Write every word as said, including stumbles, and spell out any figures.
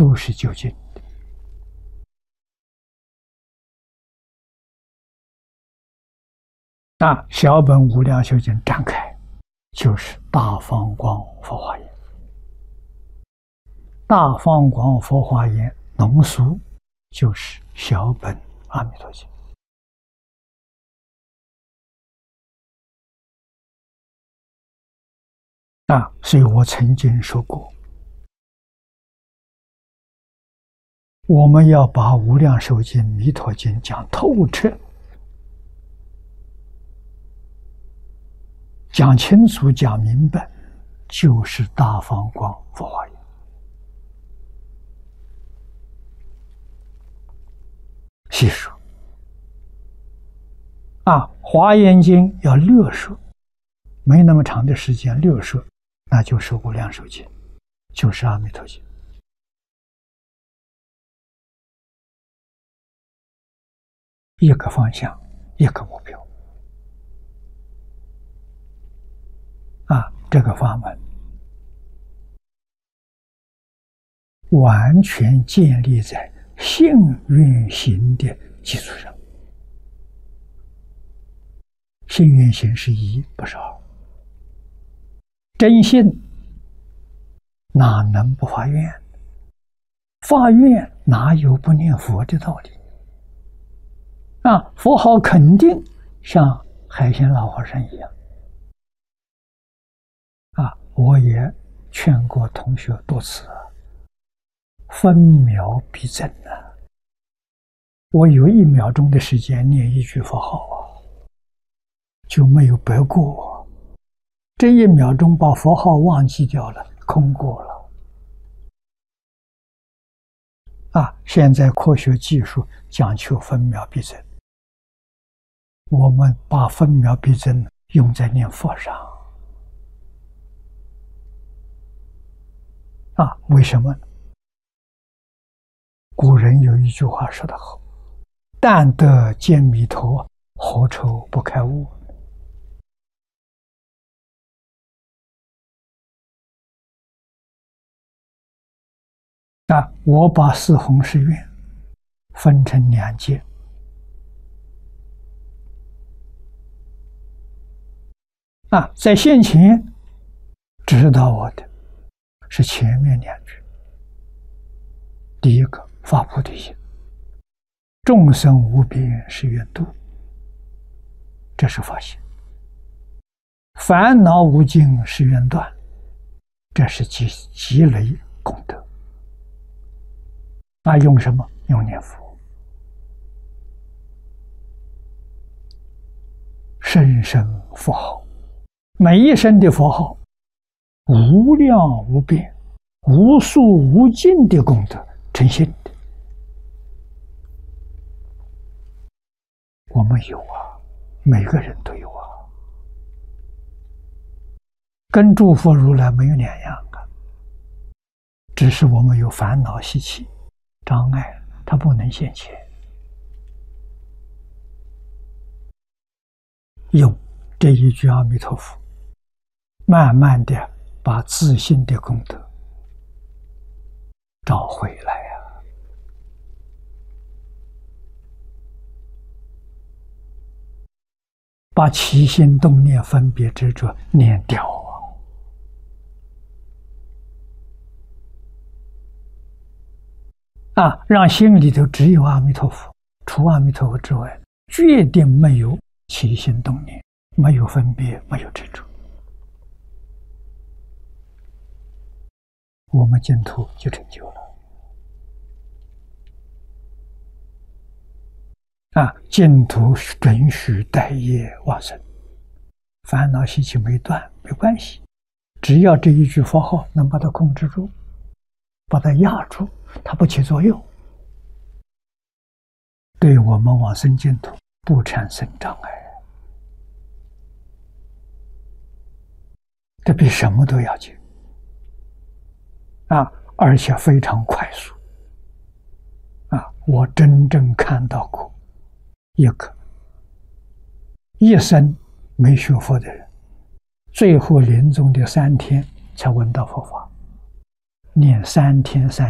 都是究竟的。那小本无量寿经展开，就是大方广佛华严。大方广佛华严浓缩，就是小本阿弥陀经。啊，所以我曾经说过，我们要把无量寿经、弥陀经讲透彻、讲清楚、讲明白，就是大方广佛华严。细说啊，华严经要略说，没那么长的时间略说，那就是无量寿经，就是阿弥陀经。一个方向，一个目标。啊，这个法门完全建立在信愿行的基础上。信愿行是一，不是二。真信哪能不发愿？发愿哪有不念佛的道理？啊，佛号肯定像海鲜老和尚一样。啊，我也劝过同学多次，分秒必争啊！我有一秒钟的时间念一句佛号啊，就没有白过。这一秒钟把佛号忘记掉了，空过了。啊，现在科学技术讲求分秒必争，我们把分秒必争用在念佛上。啊，为什么呢？古人有一句话说得好：“但得见弥陀，何愁不开悟？”啊，我把四弘誓愿分成两节。啊，在现前指导我的是前面两句。第一个，发菩提心，众生无边誓愿度，这是发心；烦恼无尽誓愿断，这是积积累功德。那用什么？用念佛，声声佛号，每一声的佛号无量无边、无数无尽的功德呈现的。我们有啊，每个人都有啊，跟诸佛如来没有两样啊，只是我们有烦恼习气障碍，它不能现前。用这一句阿弥陀佛，慢慢的把自信的功德找回来呀、把起心动念分别执着念掉啊！啊，让心里头只有阿弥陀佛，除阿弥陀佛之外，决定没有起心动念，没有分别，没有执着，我们净土就成就了。啊，净土准许待业往生，烦恼习气没断没关系，只要这一句佛号能把它控制住，把它压住，它不起作用，对我们往生净土不产生障碍。这比什么都要紧啊！而且非常快速啊！我真正看到过一个一生没学佛的人，最后临终的三天才闻到佛法，念三天三